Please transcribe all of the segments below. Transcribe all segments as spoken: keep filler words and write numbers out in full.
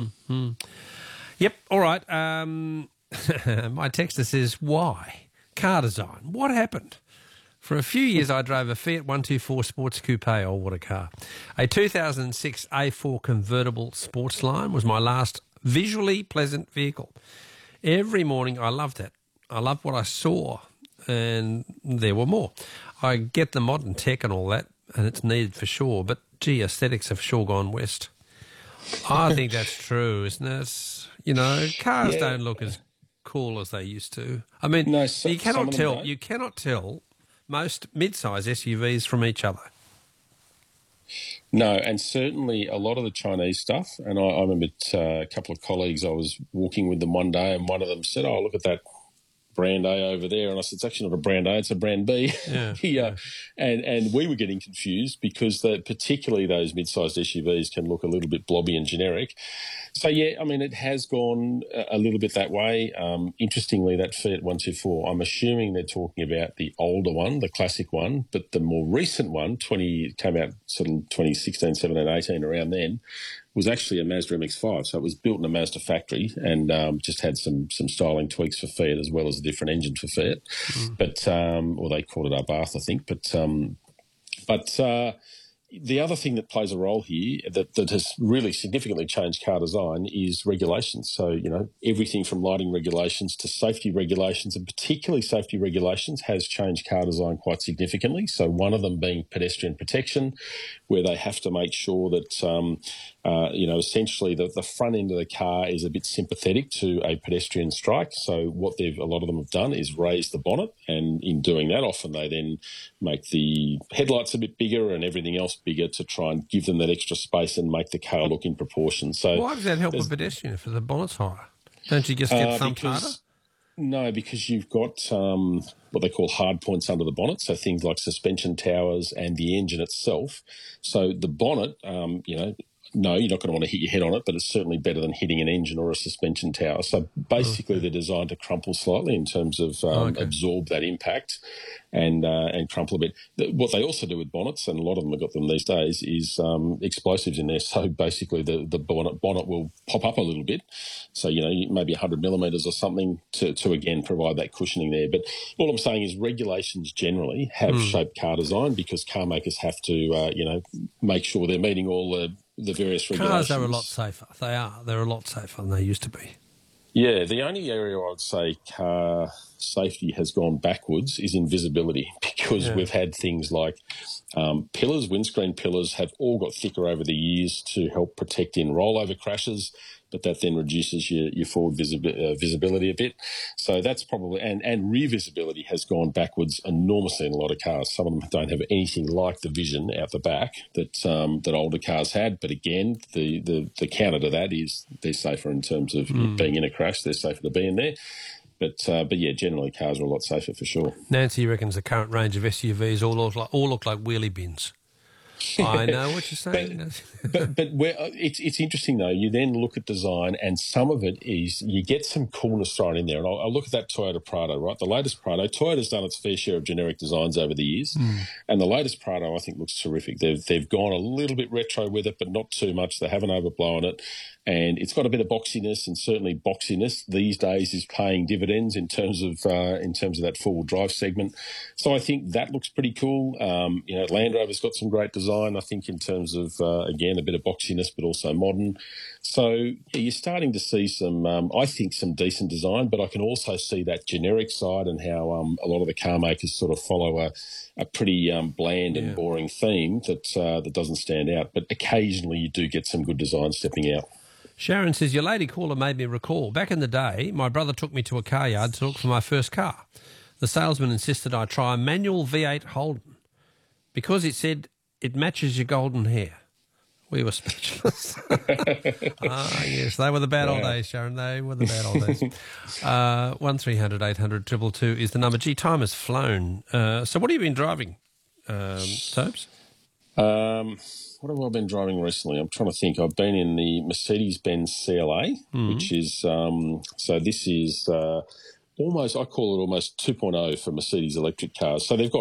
Mm-hmm. Yep, all right. Um, my texter says, why? Car design. What happened? For a few years, I drove a Fiat one twenty-four Sports Coupe. Oh, what a car. A two thousand six A four convertible Sportsline was my last visually pleasant vehicle. Every morning, I loved it. I loved what I saw, and there were more. I get the modern tech and all that, and it's needed for sure, but, gee, aesthetics have sure gone west. I think that's true, isn't it? You know, cars Yeah. don't look as cool as they used to. I mean, No, so- you some cannot of them tell. don't. You cannot tell most mid-size S U Vs from each other. No, and certainly a lot of the Chinese stuff. And I, I remember uh, a couple of colleagues, I was walking with them one day, and one of them said, "Oh, look at that brand A over there." And I said, "It's actually not a brand A, it's a brand B." Yeah, yeah. yeah. And and we were getting confused because the, particularly those mid-sized S U Vs can look a little bit blobby and generic. So, yeah, I mean, it has gone a, a little bit that way. Um, interestingly, that Fiat one twenty-four, I'm assuming they're talking about the older one, the classic one, but the more recent one, twenty came out sort of twenty sixteen, seventeen, eighteen, around then, was actually a Mazda M X five. So it was built in a Mazda factory and um, just had some some styling tweaks for Fiat as well as a different engine for Fiat. Mm. But, um, or they called it Abarth, I think. But, um, but uh, the other thing that plays a role here that, that has really significantly changed car design is regulations. So, you know, everything from lighting regulations to safety regulations, and particularly safety regulations, has changed car design quite significantly. So one of them being pedestrian protection, where they have to make sure that, um, uh, you know, essentially the, the front end of the car is a bit sympathetic to a pedestrian strike. So what they've, a lot of them have done is raise the bonnet, and in doing that, often they then make the headlights a bit bigger and everything else bigger to try and give them that extra space and make the car look in proportion. So why does that help a pedestrian if the bonnet's higher? Don't you just get uh, thumped harder? No, because you've got um, what they call hard points under the bonnet, so things like suspension towers and the engine itself. So the bonnet, um, you know, no, you're not going to want to hit your head on it, but it's certainly better than hitting an engine or a suspension tower. So basically, okay. they're designed to crumple slightly in terms of um, okay. absorb that impact and uh, and crumple a bit. What they also do with bonnets, and a lot of them have got them these days, is um, explosives in there. So basically, the the bonnet, bonnet will pop up a little bit. So, you know, maybe one hundred millimetres or something to, to, again, provide that cushioning there. But all I'm saying is regulations generally have mm. shaped car design because car makers have to, uh, you know, make sure they're meeting all the the various regulations. Cars are a lot safer. They are. They're a lot safer than they used to be. Yeah, the only area I would say car safety has gone backwards is in visibility, because yeah. we've had things like um, pillars, windscreen pillars have all got thicker over the years to help protect in rollover crashes, but that then reduces your, your forward visibi- uh, visibility a bit. So that's probably, and, and rear visibility has gone backwards enormously in a lot of cars. Some of them don't have anything like the vision out the back that um, that older cars had. But again, the, the, the counter to that is they're safer in terms of mm. being in a crash. They're safer to be in there. But, uh, but yeah, generally cars are a lot safer for sure. Nancy reckons the current range of S U Vs all look like, all look like wheelie bins. I know what you're saying. But, but, but where, it's it's interesting, though. You then look at design, and some of it is you get some coolness thrown in there. And I'll, I'll look at that Toyota Prado, right? The latest Prado, Toyota's done its fair share of generic designs over the years. Mm. And the latest Prado, I think, looks terrific. They've, they've gone a little bit retro with it, but not too much. They haven't overblown it. And it's got a bit of boxiness, and certainly boxiness these days is paying dividends in terms of uh, in terms of that four-wheel drive segment. So I think that looks pretty cool. Um, you know, Land Rover's got some great design, I think, in terms of, uh, again, a bit of boxiness, but also modern. So yeah, you're starting to see some, um, I think, some decent design, but I can also see that generic side and how um, a lot of the car makers sort of follow a, a pretty um, bland and yeah. boring theme that uh, that doesn't stand out. But occasionally you do get some good design stepping out. Sharon says, your lady caller made me recall. Back in the day, my brother took me to a car yard to look for my first car. The salesman insisted I try a manual V eight Holden because it said it matches your golden hair. We were speechless. ah, yes, they were the bad yeah. old days, Sharon. They were the bad old days. uh, one three hundred eight hundred two two two is the number. Gee, time has flown. Uh, so what have you been driving, um, Tobes? Um... What have I been driving recently? I'm trying to think. I've been in the Mercedes-Benz C L A, mm-hmm. which is, um, so this is uh, almost, I call it almost two point oh for Mercedes electric cars. So they've got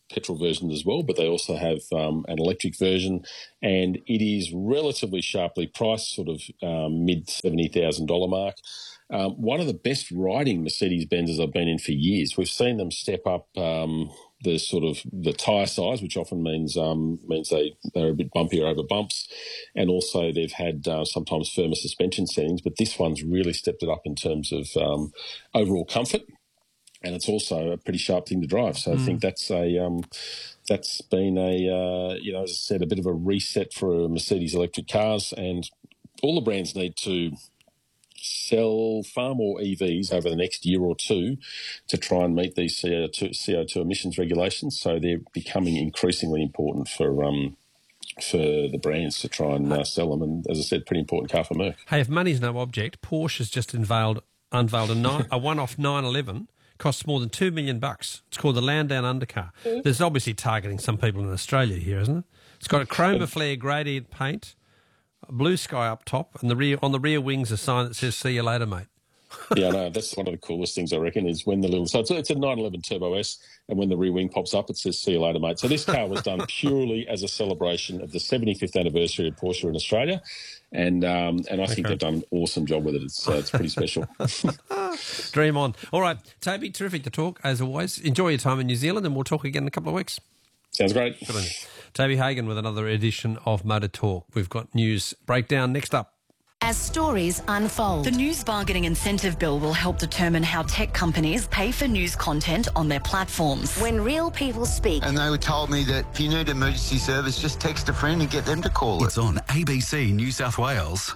petrol version as well, but they also have um, an electric version, and it is relatively sharply priced, sort of um, mid seventy thousand dollars mark. Um, one of the best riding Mercedes-Benzes I've been in for years. We've seen them step up um, the sort of the tyre size, which often means um, means they, they're a bit bumpier over bumps, and also they've had uh, sometimes firmer suspension settings, but this one's really stepped it up in terms of um, overall comfort, and it's also a pretty sharp thing to drive. So mm. I think that's a um, that's been a uh, you know, as I said, a bit of a reset for Mercedes electric cars, and all the brands need to sell far more E Vs over the next year or two to try and meet these C O two, C O two emissions regulations. So they're becoming increasingly important for um, for the brands to try and uh, sell them. And as I said, pretty important car for Merc. Hey, if money's no object, Porsche has just unveiled unveiled a, nine, a one-off nine eleven. Costs more than two million bucks. It's called the Landau Undercar. There's obviously targeting some people in Australia here, isn't it? It's got a chroma flare gradient paint, blue sky up top, and the rear on the rear wings a sign that says "See you later, mate." Yeah, no, that's one of the coolest things, I reckon, is when the little... So it's a, it's a nine eleven Turbo S, and when the rear wing pops up, it says "See you later, mate." So this car was done purely as a celebration of the seventy-fifth anniversary of Porsche in Australia, and um, and I okay. think they've done an awesome job with it. It's, uh, it's pretty special. Dream on. All right, Toby, terrific to talk, as always. Enjoy your time in New Zealand, and we'll talk again in a couple of weeks. Sounds great. Good on you. Toby Hagan with another edition of Motor Talk. We've got news breakdown next up. As stories unfold, the News Bargaining Incentive Bill will help determine how tech companies pay for news content on their platforms. When real people speak. And they told me that if you need emergency service, just text a friend and get them to call it. It's on A B C New South Wales.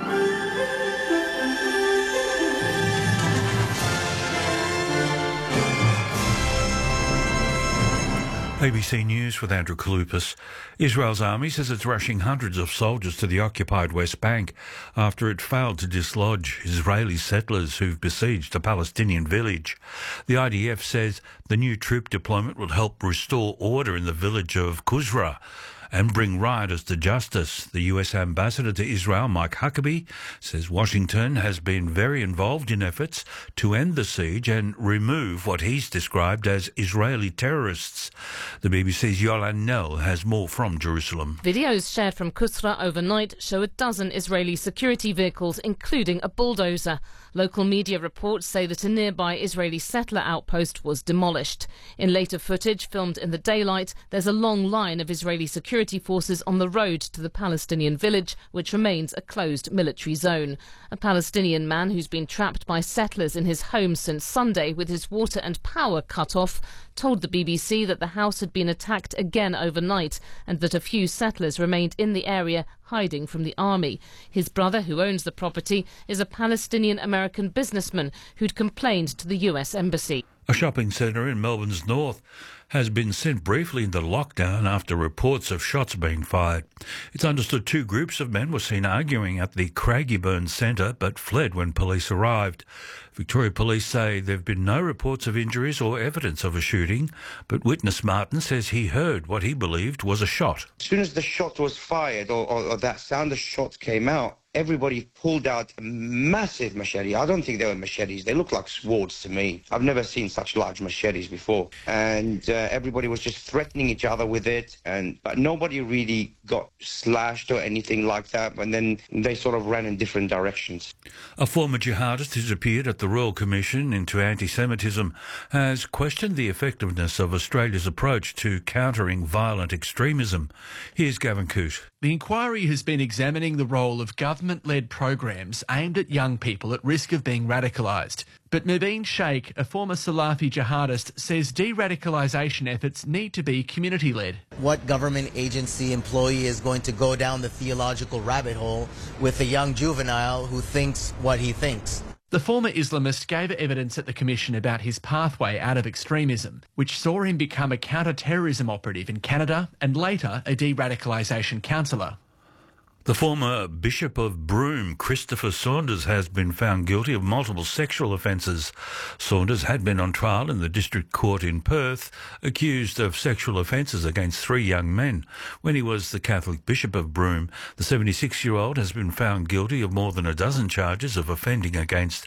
A B C News with Andrew Kalupas. Israel's army says it's rushing hundreds of soldiers to the occupied West Bank after it failed to dislodge Israeli settlers who've besieged a Palestinian village. The I D F says the new troop deployment will help restore order in the village of Qusra and bring rioters to justice. The U S Ambassador to Israel, Mike Huckabee, says Washington has been very involved in efforts to end the siege and remove what he's described as Israeli terrorists. The B B C's Yolan Nell has more from Jerusalem. Videos shared from Qusra overnight show a dozen Israeli security vehicles, including a bulldozer. Local media reports say that a nearby Israeli settler outpost was demolished. In later footage filmed in the daylight, there's a long line of Israeli security forces on the road to the Palestinian village, which remains a closed military zone. A Palestinian man who's been trapped by settlers in his home since Sunday with his water and power cut off told the B B C that the house had been attacked again overnight and that a few settlers remained in the area hiding from the army. His brother, who owns the property, is a Palestinian-American businessman who'd complained to the U S Embassy. A shopping centre in Melbourne's north has been sent briefly into lockdown after reports of shots being fired. It's understood two groups of men were seen arguing at the Craigieburn Centre but fled when police arrived. Victoria Police say there have been no reports of injuries or evidence of a shooting, but witness Martin says he heard what he believed was a shot. As soon as the shot was fired or, or, or that sound of shots came out, everybody pulled out a massive machete. I don't think they were machetes. They look like swords to me. I've never seen such large machetes before. And uh, everybody was just threatening each other with it. And but nobody really got slashed or anything like that. And then they sort of ran in different directions. A former jihadist who's appeared at the Royal Commission into Anti-Semitism has questioned the effectiveness of Australia's approach to countering violent extremism. Here's Gavin Coote. The inquiry has been examining the role of government-led programs aimed at young people at risk of being radicalised. But Mubin Sheikh, a former Salafi jihadist, says de-radicalisation efforts need to be community-led. What government agency employee is going to go down the theological rabbit hole with a young juvenile who thinks what he thinks? The former Islamist gave evidence at the Commission about his pathway out of extremism, which saw him become a counter-terrorism operative in Canada and later a de-radicalisation counsellor. The former Bishop of Broome, Christopher Saunders, has been found guilty of multiple sexual offences. Saunders had been on trial in the District Court in Perth, accused of sexual offences against three young men. When he was the Catholic Bishop of Broome, the seventy-six-year-old has been found guilty of more than a dozen charges of offending against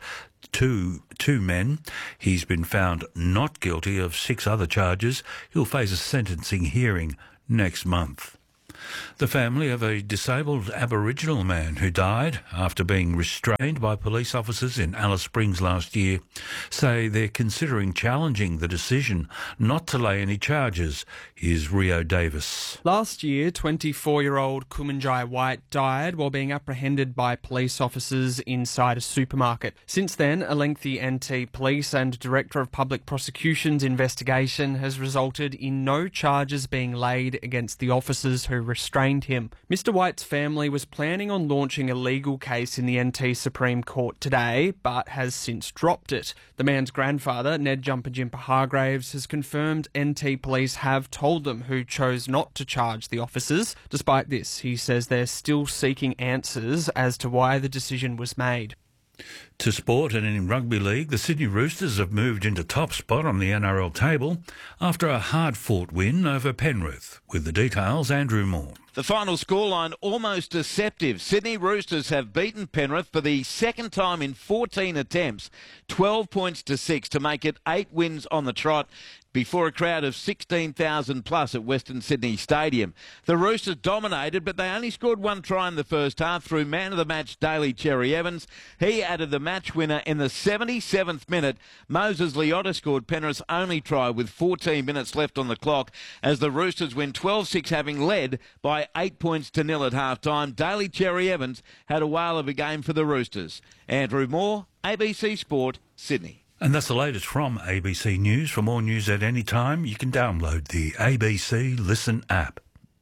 two, two men. He's been found not guilty of six other charges. He'll face a sentencing hearing next month. The family of a disabled Aboriginal man who died after being restrained by police officers in Alice Springs last year say they're considering challenging the decision not to lay any charges. Here's Rio Davis. Last year, twenty-four-year-old Kumanjai White died while being apprehended by police officers inside a supermarket. Since then, a lengthy N T Police and Director of Public Prosecutions investigation has resulted in no charges being laid against the officers who restrained him. Mister White's family was planning on launching a legal case in the N T Supreme Court today, but has since dropped it. The man's grandfather, Ned Jumper Jimper Hargraves, has confirmed N T Police have told them who chose not to charge the officers. Despite this, he says they're still seeking answers as to why the decision was made. To sport, and in rugby league, the Sydney Roosters have moved into top spot on the N R L table after a hard-fought win over Penrith. With the details, Andrew Moore. The final scoreline almost deceptive. Sydney Roosters have beaten Penrith for the second time in fourteen attempts, twelve points to six to make it eight wins on the trot before a crowd of sixteen thousand plus at Western Sydney Stadium. The Roosters dominated, but they only scored one try in the first half through man of the match Daly Cherry Evans. He added the match winner in the seventy-seventh minute. Moses Leota scored Penrith's only try with fourteen minutes left on the clock as the Roosters win twelve six, having led by eight points to nil at half-time. Daly Cherry Evans had a whale of a game for the Roosters. Andrew Moore, A B C Sport, Sydney. And that's the latest from A B C News. For more news at any time, you can download the A B C Listen app.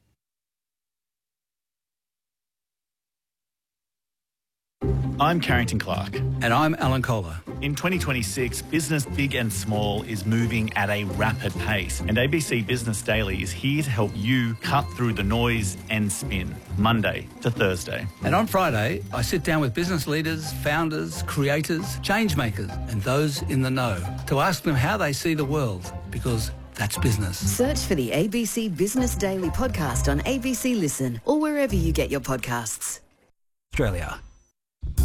I'm Carrington Clark. And I'm Alan Kohler. In twenty twenty-six, business big and small is moving at a rapid pace, and A B C Business Daily is here to help you cut through the noise and spin, Monday to Thursday. And on Friday, I sit down with business leaders, founders, creators, change makers, and those in the know to ask them how they see the world, because that's business. Search for the A B C Business Daily podcast on A B C Listen or wherever you get your podcasts. Australia.